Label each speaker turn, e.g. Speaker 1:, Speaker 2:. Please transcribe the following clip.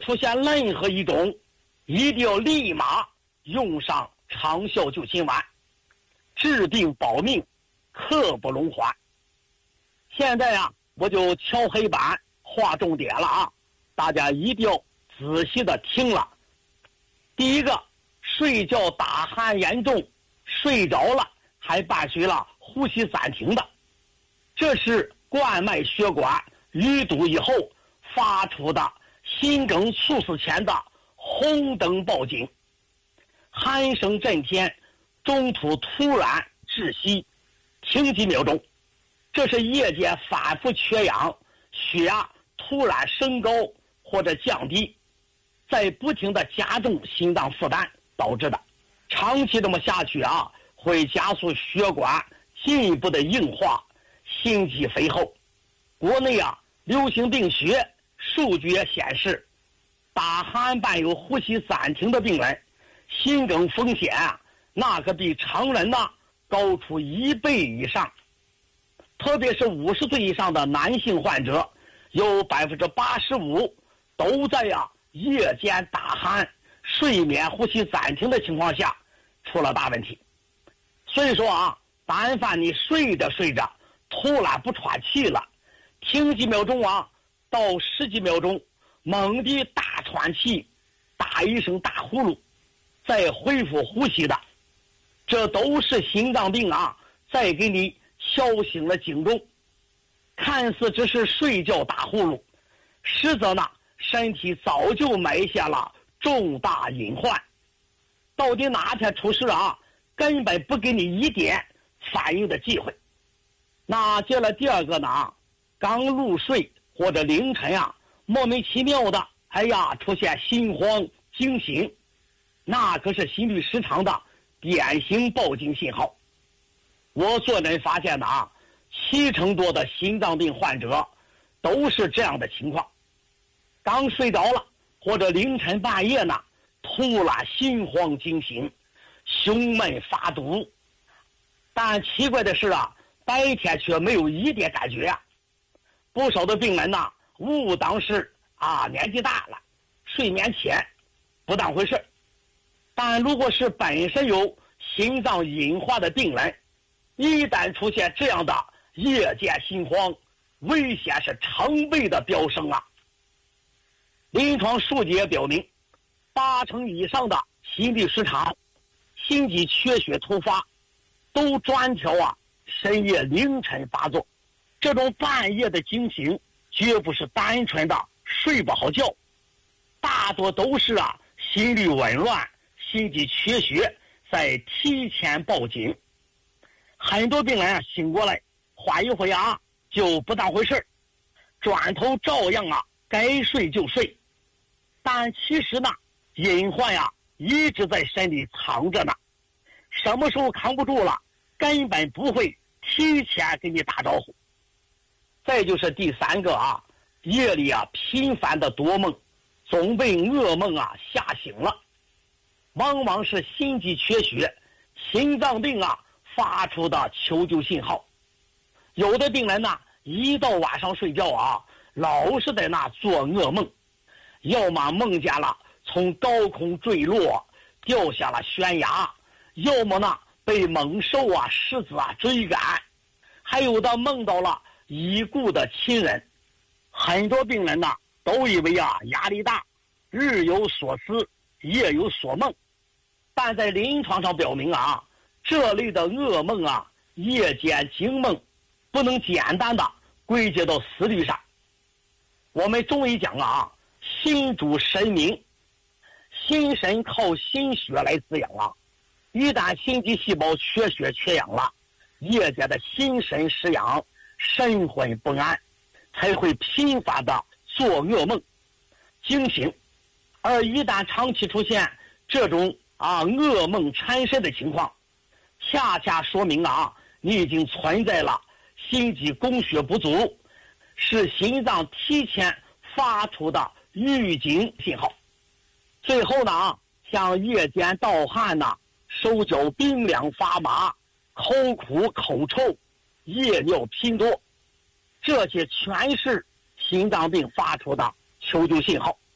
Speaker 1: 出现任何一种，一定要立马用上长效救心丸，治病保命，刻不容缓。现在啊，我就敲黑板划重点了啊，大家一定要仔细的听了。第一个，睡觉打鼾严重，睡着了还伴随了呼吸暂停的，这是冠脉血管淤堵以后发出的心梗猝死前的红灯报警。鼾声震天，中途突然窒息，停几秒钟，这是夜间反复缺氧，血压突然升高或者降低，在不停的加重心脏负担导致的。长期这么下去啊，会加速血管进一步的硬化，心肌肥厚。国内啊，流行病学数据也显示，打鼾伴有呼吸暂停的病人，心梗风险啊，那可比常人呢高出1倍以上。特别是50岁以上的男性患者，有85%都在夜间打鼾、睡眠呼吸暂停的情况下出了大问题。所以说啊，但凡你睡着睡着突然不喘气了，停几秒钟啊到10几秒钟，猛地大喘气，打一声大呼噜，再恢复呼吸的，这都是心脏病啊在给你敲醒了警钟。看似只是睡觉打呼噜，实则呢身体早就埋下了重大隐患，到底哪天出事啊，根本不给你一点反应的机会。那接了第二个呢，刚入睡或者凌晨啊，莫名其妙的出现心慌惊醒，那可是心律失常的典型报警信号。我做诊发现的70%多的心脏病患者都是这样的情况，刚睡着了或者凌晨半夜呢，突然心慌惊醒，胸闷发堵，但奇怪的是白天却没有一点感觉不少的病人呢误当是年纪大了，睡眠浅，不当回事。但如果是本身有心脏隐患的病人，一旦出现这样的夜间心慌，危险是成倍的飙升临床数据也表明，80%以上的心律失常、心肌缺血突发都专挑深夜凌晨发作。这种半夜的惊醒绝不是单纯的睡不好觉，大多都是心律紊乱、心肌缺血在提前报警。很多病人醒过来缓一会就不当回事，转头照样该睡就睡，但其实呢隐患一直在身体藏着呢，什么时候扛不住了根本不会提前给你打招呼。再就是第三个夜里频繁的多梦，总被噩梦吓醒了，往往是心肌缺血、心脏病发出的求救信号。有的病人呢一到晚上睡觉老是在那做噩梦，要么梦见了从高空坠落掉下了悬崖，要么呢被猛兽狮子追赶，还有的梦到了已故的亲人。很多病人呢都以为压力大，日有所思夜有所梦，但在临床上表明这类的噩梦夜间惊梦不能简单的归结到思虑上。我们中医讲心主神明，心神靠心血来滋养一旦心肌细胞缺血缺氧了，夜间的心神失养，神魂不安，才会频繁的做噩梦惊醒。而一旦长期出现这种噩梦缠身的情况，恰恰说明你已经存在了心肌供血不足，是心脏提前发出的预警信号。最后呢像夜间盗汗手脚冰凉发麻、口苦口臭、夜尿频多，这些全是心脏病发出的求救信号。